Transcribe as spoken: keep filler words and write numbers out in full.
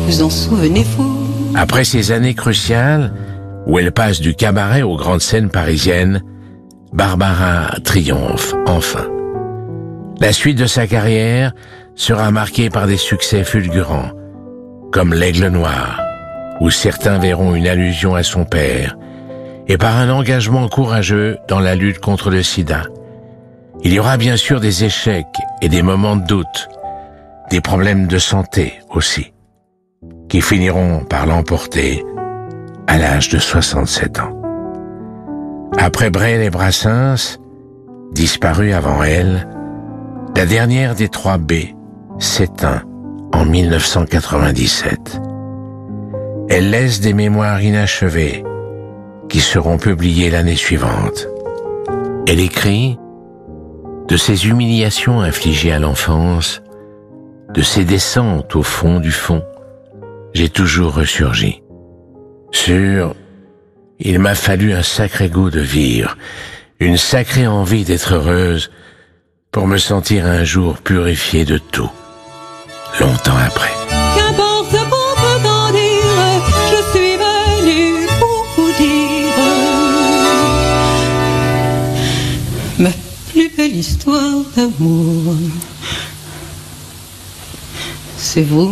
vous en souvenez-vous? Après ces années cruciales, où elle passe du cabaret aux grandes scènes parisiennes, Barbara triomphe enfin. La suite de sa carrière sera marquée par des succès fulgurants, comme L'Aigle Noir, où certains verront une allusion à son père, et par un engagement courageux dans la lutte contre le sida. Il y aura bien sûr des échecs et des moments de doute, des problèmes de santé aussi, qui finiront par l'emporter à l'âge de soixante-sept ans. Après Brel et Brassens, disparus avant elle, la dernière des trois B s'éteint en mille neuf cent quatre-vingt-dix-sept. Elle laisse des mémoires inachevées qui seront publiées l'année suivante. Elle écrit « De ces humiliations infligées à l'enfance, de ces descentes au fond du fond, j'ai toujours ressurgi. Sûr, il m'a fallu un sacré goût de vivre, une sacrée envie d'être heureuse pour me sentir un jour purifié de tout, longtemps après. » Qu'importe ce qu'on peut en dire, je suis venue pour vous dire ma plus belle histoire d'amour. C'est vous.